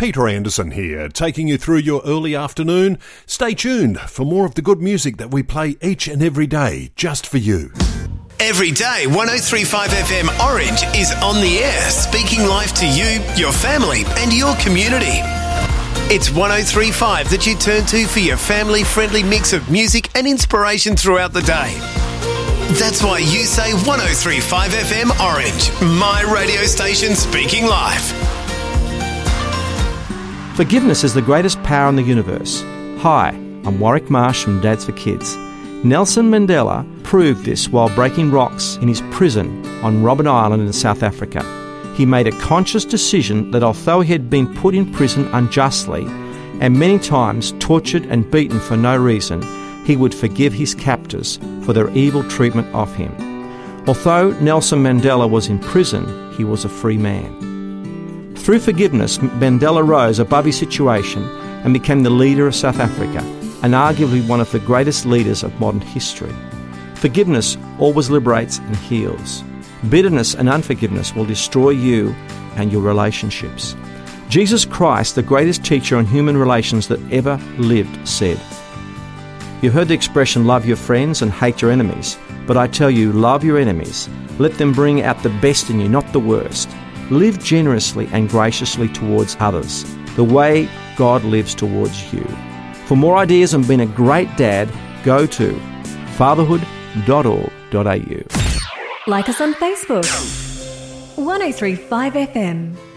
Peter Anderson here, taking you through your early afternoon. Stay tuned for more of the good music that we play each and every day, just for you. Every day, 103.5 FM Orange is on the air, speaking life to you, your family and your community. It's 103.5 that you turn to for your family-friendly mix of music and inspiration throughout the day. That's why you say 103.5 FM Orange, my radio station speaking life. Forgiveness is the greatest power in the universe. Hi, I'm Warwick Marsh from Dads for Kids. Nelson Mandela proved this while breaking rocks in his prison on Robben Island in South Africa. He made a conscious decision that although he had been put in prison unjustly and many times tortured and beaten for no reason, he would forgive his captors for their evil treatment of him. Although Nelson Mandela was in prison, he was a free man. Through forgiveness, Mandela rose above his situation and became the leader of South Africa, and arguably one of the greatest leaders of modern history. Forgiveness always liberates and heals. Bitterness and unforgiveness will destroy you and your relationships. Jesus Christ, the greatest teacher on human relations that ever lived, said, "You've heard the expression, love your friends and hate your enemies, but I tell you, love your enemies. Let them bring out the best in you, not the worst. Live generously and graciously towards others, the way God lives towards you." For more ideas on being a great dad, go to fatherhood.org.au. Like us on Facebook. 103.5 FM.